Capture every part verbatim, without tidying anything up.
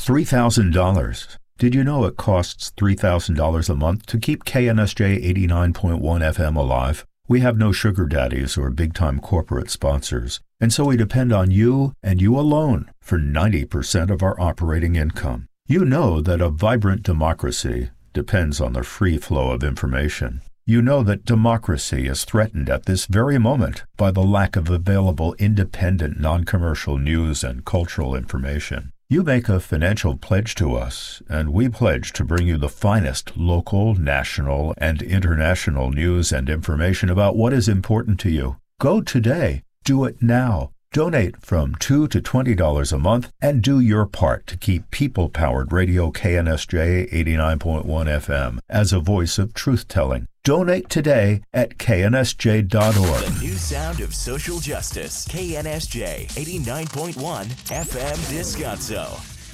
three thousand dollars. Did you know it costs three thousand dollars a month to keep K N S J eighty-nine point one F M alive? We have no sugar daddies or big-time corporate sponsors, and so we depend on you and you alone for ninety percent of our operating income. You know that a vibrant democracy depends on the free flow of information. You know that democracy is threatened at this very moment by the lack of available independent, non-commercial news and cultural information. You make a financial pledge to us, and we pledge to bring you the finest local, national, and international news and information about what is important to you. Go today. Do it now. Donate from two dollars to twenty dollars a month and do your part to keep people-powered radio K N S J eighty-nine point one F M as a voice of truth-telling. Donate today at K N S J dot org. The new sound of social justice. K N S J eighty-nine point one F M Descanso.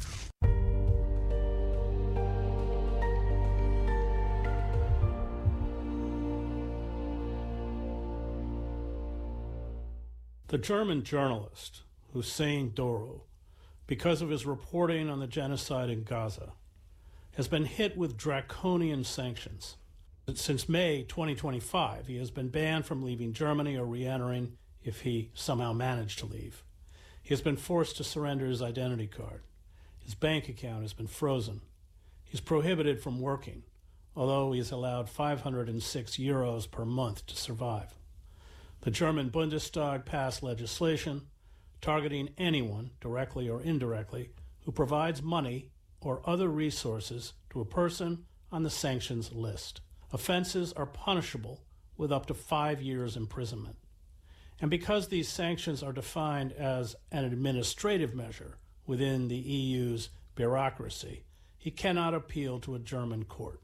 The German journalist Hussein Doğru, because of his reporting on the genocide in Gaza, has been hit with draconian sanctions. Since May twenty twenty-five, he has been banned from leaving Germany or re-entering if he somehow managed to leave. He has been forced to surrender his identity card. His bank account has been frozen. He's prohibited from working, although he is allowed five hundred six euros per month to survive. The German Bundestag passed legislation targeting anyone, directly or indirectly, who provides money or other resources to a person on the sanctions list. Offenses are punishable with up to five years imprisonment. And because these sanctions are defined as an administrative measure within the E U's bureaucracy, he cannot appeal to a German court.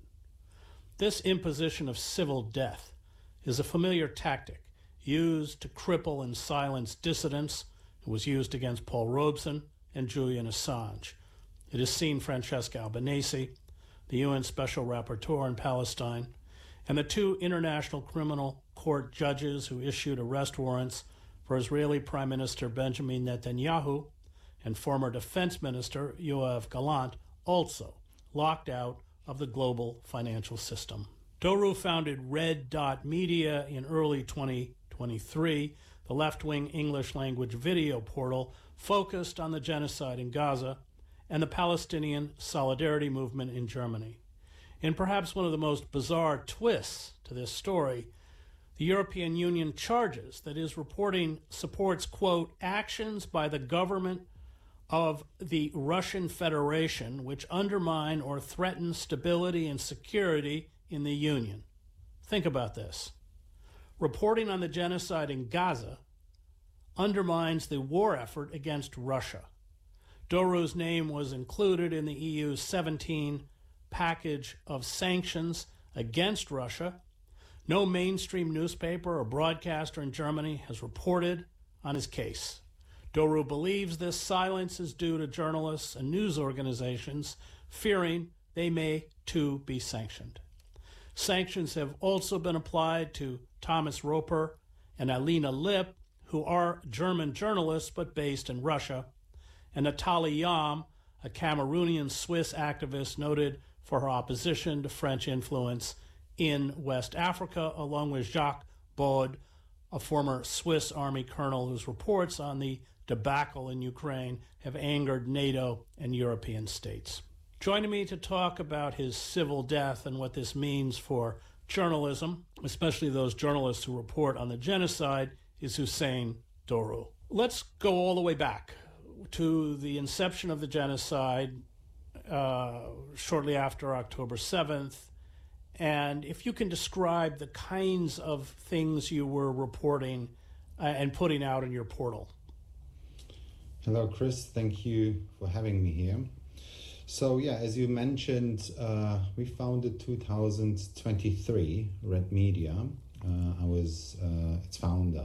This imposition of civil death is a familiar tactic used to cripple and silence dissidents. It was used against Paul Robeson and Julian Assange. It has seen Francesca Albanese, the U N Special Rapporteur in Palestine, and the two International Criminal Court judges who issued arrest warrants for Israeli Prime Minister Benjamin Netanyahu and former Defense Minister Yoav Gallant, also locked out of the global financial system. Doğru founded Red Dot Media in early twenty twenty-three, the left-wing English-language video portal focused on the genocide in Gaza and the Palestinian Solidarity Movement in Germany. In perhaps one of the most bizarre twists to this story, the European Union charges that his reporting supports, quote, actions by the government of the Russian Federation which undermine or threaten stability and security in the Union. Think about this. Reporting on the genocide in Gaza undermines the war effort against Russia. Doğru's name was included in the E U's seventeen package of sanctions against Russia. No mainstream newspaper or broadcaster in Germany has reported on his case. Doğru believes this silence is due to journalists and news organizations fearing they may too be sanctioned. Sanctions have also been applied to Thomas Roper and Alina Lipp, who are German journalists but based in Russia, and Nathalie Yam, a Cameroonian-Swiss activist noted for her opposition to French influence in West Africa, along with Jacques Baud, a former Swiss army colonel whose reports on the debacle in Ukraine have angered NATO and European states. Joining me to talk about his civil death and what this means for journalism, especially those journalists who report on the genocide, is Hussein Doğru. Let's go all the way back to the inception of the genocide uh, shortly after October seventh. And if you can describe the kinds of things you were reporting uh, and putting out in your portal. Hello, Chris. Thank you for having me here. So yeah, as you mentioned, uh, we founded two thousand twenty-three Red Media. Uh, I was uh, its founder,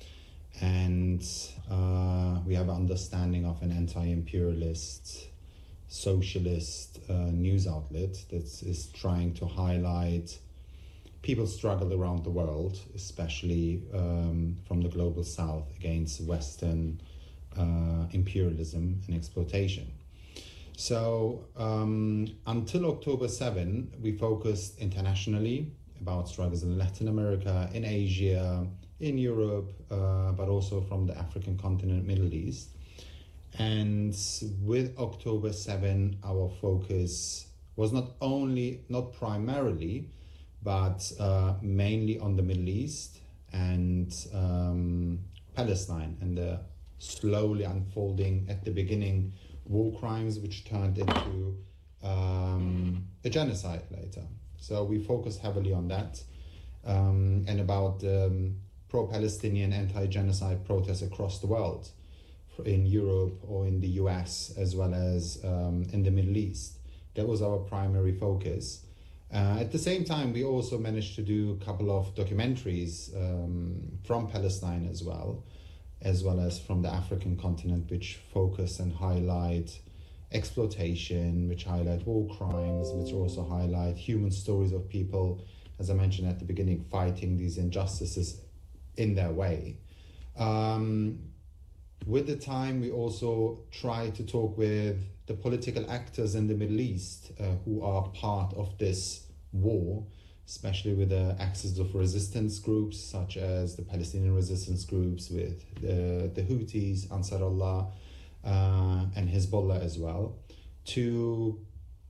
and uh, we have an understanding of an anti-imperialist, socialist uh, news outlet that is trying to highlight people's struggle around the world, especially um, from the global south against Western uh, imperialism and exploitation. So um, until October seventh, we focused internationally about struggles in Latin America, in Asia, in Europe, uh, but also from the African continent, Middle East. And with October seventh, our focus was not only, not primarily, but uh, mainly on the Middle East and um, Palestine and the slowly unfolding at the beginning war crimes, which turned into um, a genocide later. So we focused heavily on that um, and about um, pro-Palestinian anti-genocide protests across the world, in Europe or in the U S, as well as um, in the Middle East. That was our primary focus. Uh, at the same time, we also managed to do a couple of documentaries um, from Palestine as well, as well as from the African continent, which focus and highlight exploitation, which highlight war crimes, which also highlight human stories of people, as I mentioned at the beginning, fighting these injustices in their way. Um, with the time, we also try to talk with the political actors in the Middle East uh, who are part of this war, especially with the axis of resistance groups such as the Palestinian resistance groups with the, the Houthis, Ansar Allah, uh, and Hezbollah as well, to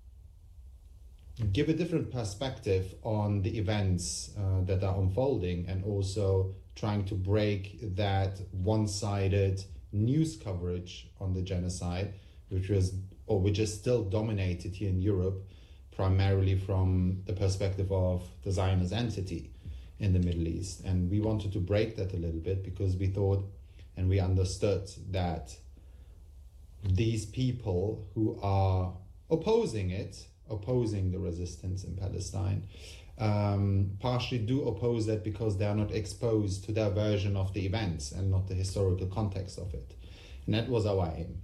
give a different perspective on the events uh, that are unfolding, and also trying to break that one-sided news coverage on the genocide, which was or which is still dominated here in Europe, primarily from the perspective of the Zionist entity in the Middle East. And we wanted to break that a little bit because we thought and we understood that these people who are opposing it, opposing the resistance in Palestine, um, partially do oppose that because they are not exposed to their version of the events and not the historical context of it. And that was our aim.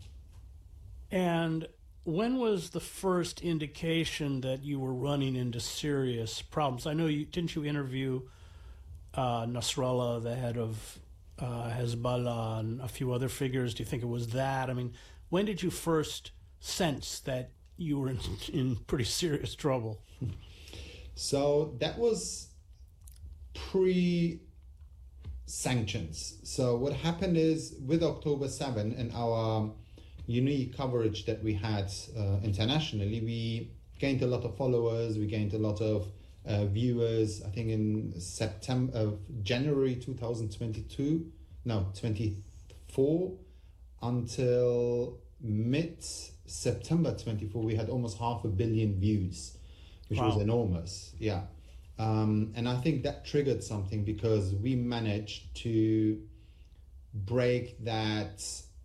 And when was the first indication that you were running into serious problems? I know you didn't you interview uh, Nasrallah, the head of uh, Hezbollah, and a few other figures? Do you think it was that? I mean, when did you first sense that you were in, in pretty serious trouble? So that was pre-sanctions. So what happened is with October seventh and our unique coverage that we had uh, internationally, we gained a lot of followers, we gained a lot of uh, viewers. I think in September, uh, January twenty twenty-two, no, twenty-four, until mid-September twenty-four, we had almost half a billion views, which wow. was enormous, yeah. Um, and I think that triggered something because we managed to break that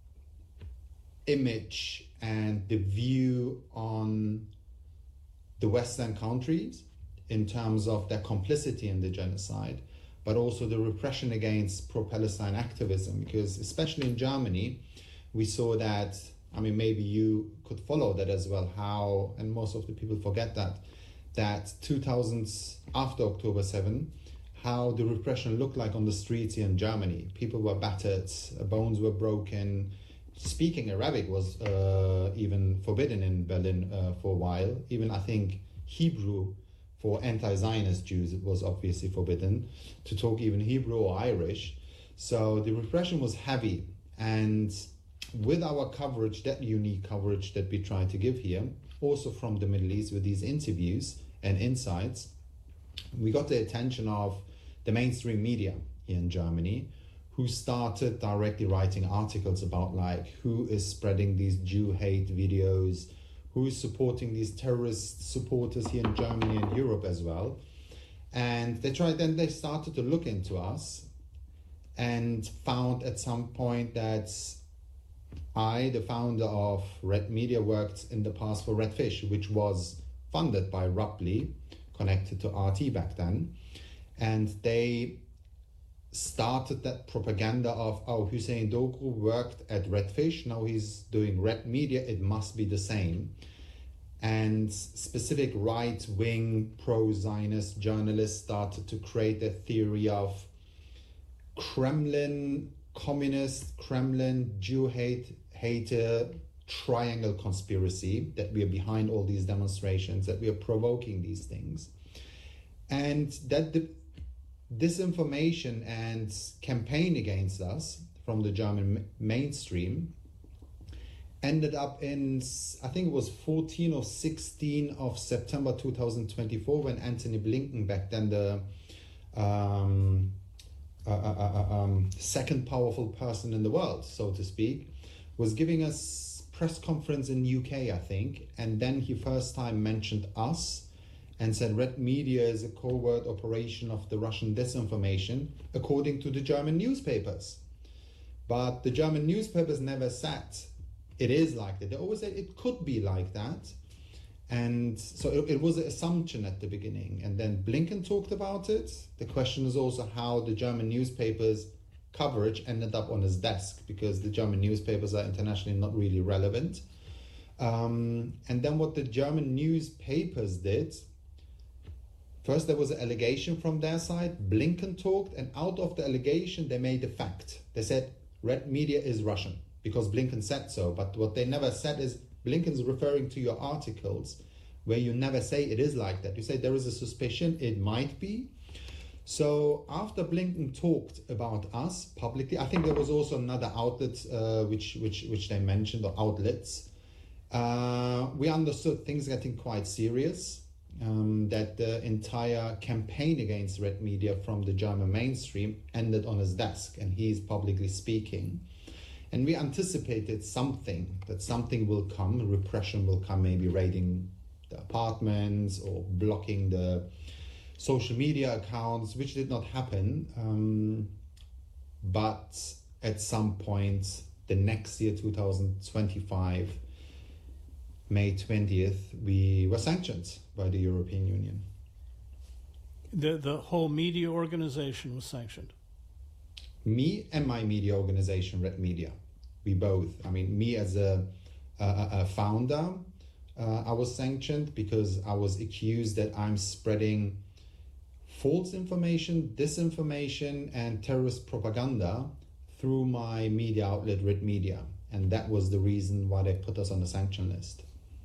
image and the view on the Western countries in terms of their complicity in the genocide, but also the repression against pro-Palestine activism, because especially in Germany, we saw that, I mean, maybe you could follow that as well, how, and most of the people forget that, that two thousands, after October seventh, how the repression looked like on the streets here in Germany. People were battered, bones were broken. Speaking Arabic was uh, even forbidden in Berlin uh, for a while. Even I think Hebrew for anti-Zionist Jews, it was obviously forbidden to talk even Hebrew or Irish. So the repression was heavy. And with our coverage, that unique coverage that we try to give here, also from the Middle East with these interviews and insights, we got the attention of the mainstream media here in Germany, who started directly writing articles about like who is spreading these Jew hate videos, who is supporting these terrorist supporters here in Germany and Europe as well. And they tried, then they started to look into us and found at some point that I, the founder of Red Media, worked in the past for Redfish, which was funded by Ruppli, connected to R T back then. And they started that propaganda of, oh, Hussein Doku worked at Redfish, now he's doing Red Media, it must be the same. And specific right-wing pro-Zionist journalists started to create a theory of Kremlin, communist, Kremlin, Jew hate, hater, triangle conspiracy, that we are behind all these demonstrations, that we are provoking these things, and that the disinformation and campaign against us from the German mainstream ended up in, I think it was fourteen or sixteen of September two thousand twenty-four, when Antony Blinken, back then the um, uh, uh, uh, um, second powerful person in the world, so to speak, was giving us press conference in U K, I think, and then he first time mentioned us and said Red Media is a covert operation of the Russian disinformation, according to the German newspapers. But the German newspapers never said it is like that. They always said it could be like that. And so it, it was an assumption at the beginning. And then Blinken talked about it. The question is also how the German newspapers' coverage ended up on his desk, because the German newspapers are internationally not really relevant. Um, and then what the German newspapers did, first there was an allegation from their side, Blinken talked, and out of the allegation they made a fact. They said Red Media is Russian, because Blinken said so. But what they never said is, Blinken's referring to your articles where you never say it is like that. You say there is a suspicion, it might be. So after Blinken talked about us publicly, I think there was also another outlet uh, which, which, which they mentioned, or outlets. Uh, we understood things getting quite serious, um, that the entire campaign against Red Media from the German mainstream ended on his desk, and he's publicly speaking. And we anticipated something, that something will come, repression will come, maybe raiding the apartments or blocking the social media accounts, which did not happen. Um, but at some point, the next year, two thousand twenty-five, May twentieth, we were sanctioned by the European Union. The, the whole media organization was sanctioned? Me and my media organization, Red Media. We both. I mean, me as a, a, a founder, uh, I was sanctioned because I was accused that I'm spreading false information, disinformation, and terrorist propaganda through my media outlet, Red Media. And that was the reason why they put us on the sanction list.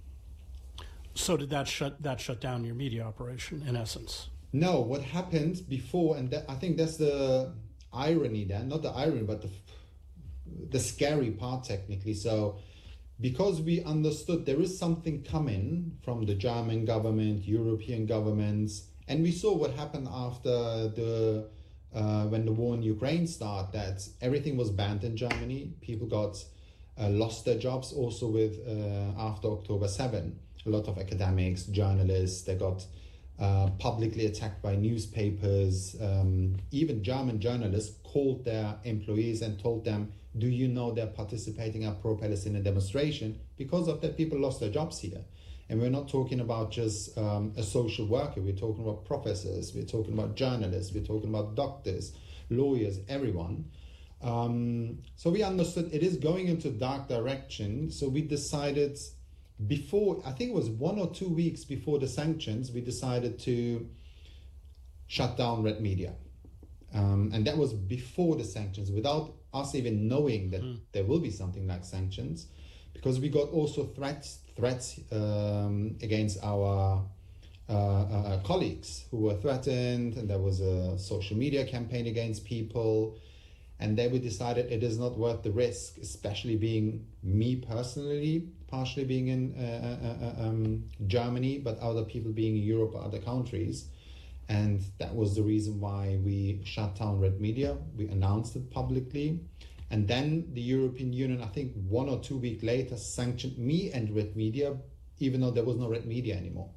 So did that shut that shut down your media operation, in essence? No, what happened before, and that, I think that's the irony then, not the irony, but the the scary part technically. So because we understood there is something coming from the German government, European governments, and we saw what happened after the uh, when the war in Ukraine started, that everything was banned in Germany. People got uh, lost their jobs also with uh, after October seventh. A lot of academics, journalists, they got uh, publicly attacked by newspapers. Um, even German journalists called their employees and told them, do you know they're participating in a pro-Palestinian demonstration? Because of that, people lost their jobs here. And we're not talking about just um, a social worker. We're talking about professors. We're talking about journalists. We're talking about doctors, lawyers, everyone. Um, so we understood it is going into a dark direction. So we decided before, I think it was one or two weeks before the sanctions, we decided to shut down Red Media. Um, and that was before the sanctions, without us even knowing that mm. there will be something like sanctions, because we got also threats threats um, against our uh, uh, colleagues who were threatened, and there was a social media campaign against people, and then we decided it is not worth the risk, especially being me personally, partially being in uh, uh, um, Germany, but other people being in Europe or other countries. And that was the reason why we shut down Red Media. We announced it publicly. And then the European Union, I think one or two weeks later, sanctioned me and Red Media, even though there was no Red Media anymore.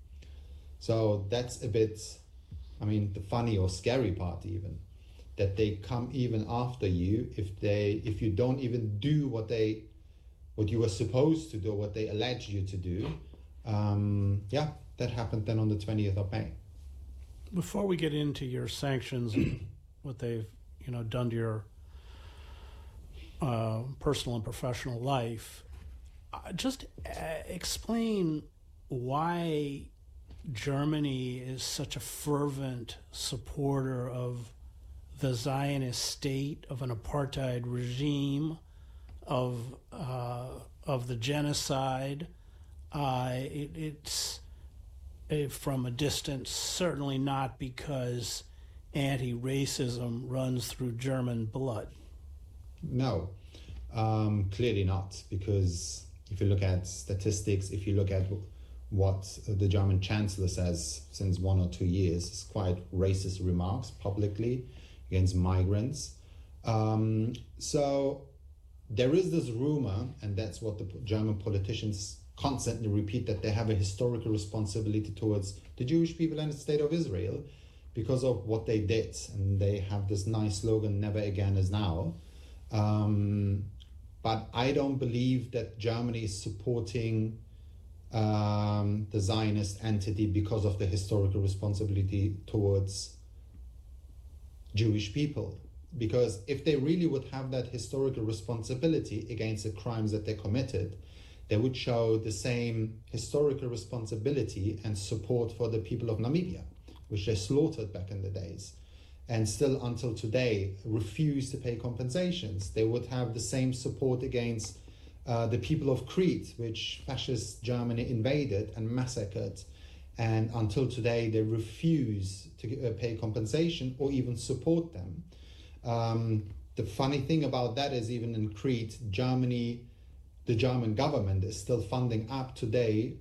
So that's a bit, I mean, the funny or scary part even, that they come even after you if they if you don't even do what they what you were supposed to do, what they allege you to do. Um, yeah, that happened then on the twentieth of May. Before we get into your sanctions and what they've, you know, done to your uh, personal and professional life, uh, just uh, explain why Germany is such a fervent supporter of the Zionist state, of an apartheid regime, of uh, of the genocide. Uh, it, it's uh, from a distance, certainly not because anti-racism runs through German blood. No, um, clearly not, because if you look at statistics, if you look at what the German Chancellor says since one or two years, it's quite racist remarks publicly against migrants. Um, so there is this rumor, and that's what the German politicians constantly repeat, that they have a historical responsibility towards the Jewish people and the state of Israel because of what they did. And they have this nice slogan, never again as now. Um, but I don't believe that Germany is supporting um, the Zionist entity because of the historical responsibility towards Jewish people. Because if they really would have that historical responsibility against the crimes that they committed, they would show the same historical responsibility and support for the people of Namibia, which they slaughtered back in the days, and still until today refuse to pay compensations. They would have the same support against uh, the people of Crete, which fascist Germany invaded and massacred, and until today they refuse to uh, pay compensation or even support them. Um, the funny thing about that is, even in Crete, Germany, the German government is still funding up to date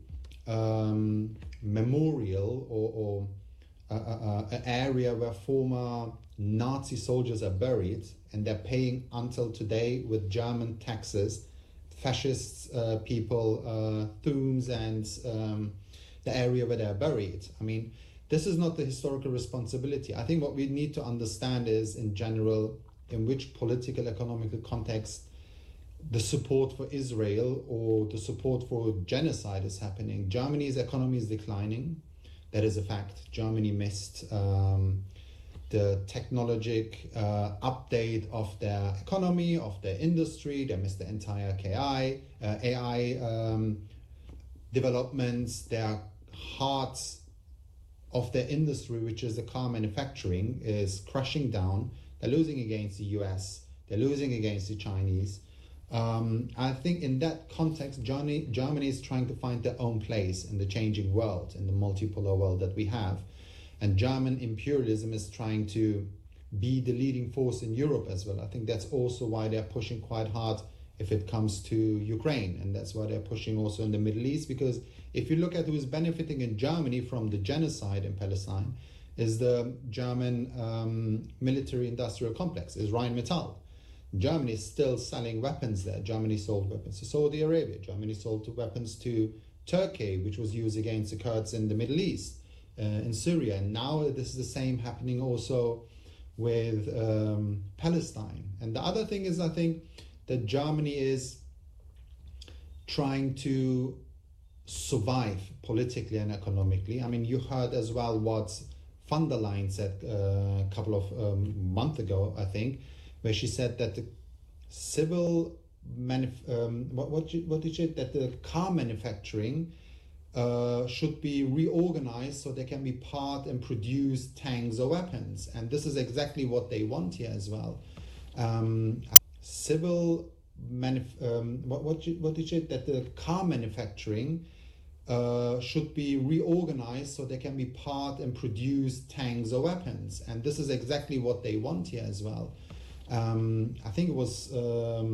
um, memorial or, or uh, uh, an area where former Nazi soldiers are buried, and they're paying until today with German taxes, fascist uh, people, uh, tombs, and um, the area where they're buried. I mean, this is not the historical responsibility. I think what we need to understand is, in general, in which political, economical context the support for Israel or the support for genocide is happening. Germany's economy is declining. That is a fact. Germany missed um, the technologic uh, update of their economy, of their industry. They missed the entire K I, uh, A I um, developments. Their heart of their industry, which is the car manufacturing, is crashing down. They're losing against the U S. They're losing against the Chinese. Um, I think in that context, Germany, Germany is trying to find their own place in the changing world, in the multipolar world that we have. And German imperialism is trying to be the leading force in Europe as well. I think that's also why they're pushing quite hard if it comes to Ukraine. And that's why they're pushing also in the Middle East, because if you look at who is benefiting in Germany from the genocide in Palestine, is the German um, military-industrial complex, is Rheinmetall. Germany is still selling weapons there. Germany sold weapons to Saudi Arabia. Germany sold weapons to Turkey, which was used against the Kurds in the Middle East, uh, in Syria. And now this is the same happening also with um, Palestine. And the other thing is, I think, that Germany is trying to survive politically and economically. I mean, you heard as well what von der Leyen said uh, a couple of um, months ago, I think, where she said that the civil manuf- um, what what, you, what did she that the car manufacturing uh, should be reorganized so they can be part and produce tanks or weapons, and this is exactly what they want here as well. Um, civil manuf- um, what what, you, what did she that the car manufacturing uh, should be reorganized so they can be part and produce tanks or weapons, and this is exactly what they want here as well. Um, I think it was um,